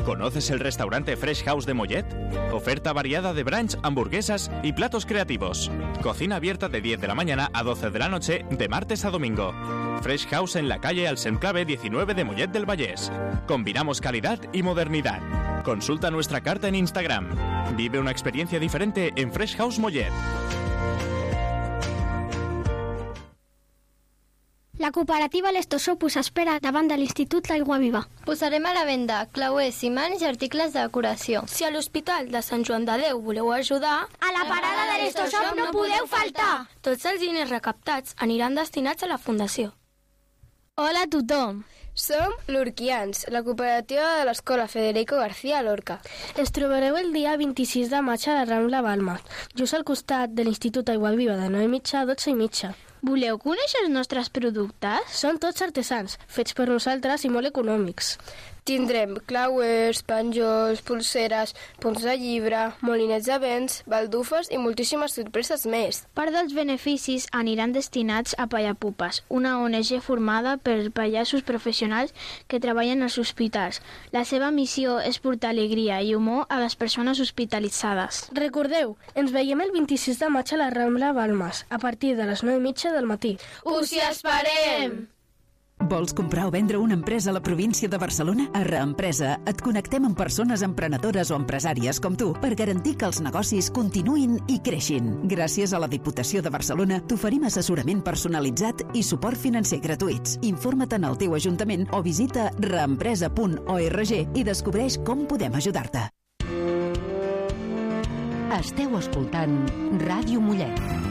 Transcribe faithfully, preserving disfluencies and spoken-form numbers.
¿Conoces el restaurante Fresh House de Mollet? Oferta variada de brunch, hamburguesas y platos creativos. Cocina abierta de diez de la mañana a doce de la noche, de martes a domingo. Fresh House en la calle Alsenclave diecinueve de Mollet del Vallès. Combinamos calidad y modernidad. Consulta nuestra carta en Instagram. Vive una experiencia diferente en Fresh House Mollet. La cooperativa L'Estosop us espera davant de l'Institut L'Aigua Viva. Posarem a la venda clauers, imants i articles de decoració. Si a l'Hospital de Sant Joan de Déu voleu ajudar, a la parada de l'Estosop no podeu faltar! Tots els diners recaptats aniran destinats a la Fundació. Hola a tothom! Som l'Urquians, la cooperativa de l'Escola Federico García Lorca. Ens trobareu el dia vint-i-sis de maig a la Rambla Balmes, just al costat de l'Institut Aigua Viva de nou i mitja a dotze i mitja. Voleu conèixer els nostres productes? Són tots artesans, fets per nosaltres i molt econòmics. Tindrem clauers, penjols, pulseres, punts de llibre, molinets de vents, baldufes i moltíssimes sorpreses més. Part dels beneficis aniran destinats a Pallapupes, una O N G formada per pallassos professionals que treballen als hospitals. La seva missió és portar alegria i humor a les persones hospitalitzades. Recordeu, ens veiem el vint-i-sis de maig a la Rambla Balmes, a partir de les nou i mitja del matí. Us hi esperem! Vols comprar o vendre una empresa a la província de Barcelona? A Reempresa et connectem amb persones emprenedores o empresàries com tu per garantir que els negocis continuïn i creixin. Gràcies a la Diputació de Barcelona t'oferim assessorament personalitzat i suport financer gratuïts. Informa't en el teu ajuntament o visita reempresa punt org i descobreix com podem ajudar-te. Esteu escoltant Ràdio Mollet.